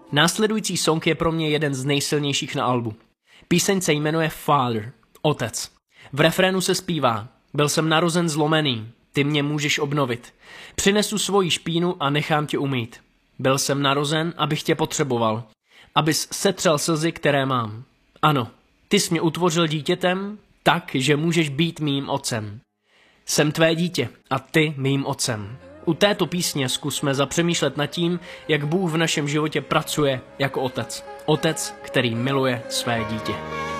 Následující song je pro mě jeden z nejsilnějších na albu. Píseň se jmenuje Father, Otec. V refrénu se zpívá: byl jsem narozen zlomený, ty mě můžeš obnovit. Přinesu svoji špínu a nechám tě umýt. Byl jsem narozen, abych tě potřeboval. Abys setřel slzy, které mám. Ano, ty jsi mě utvořil dítětem, tak, že můžeš být mým otcem. Jsem tvé dítě a ty mým otcem. U této písně zkusme zapřemýšlet nad tím, jak Bůh v našem životě pracuje jako otec. Otec, který miluje své dítě.